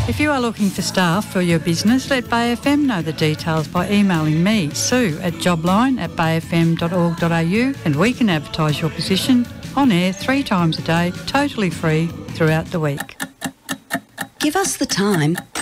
If you are looking for staff for your business, let Bay FM know the details by emailing me, Sue, at jobline@bayfm.org.au, and we can advertise your position on air 3 times a day, totally free throughout the week. Give us the time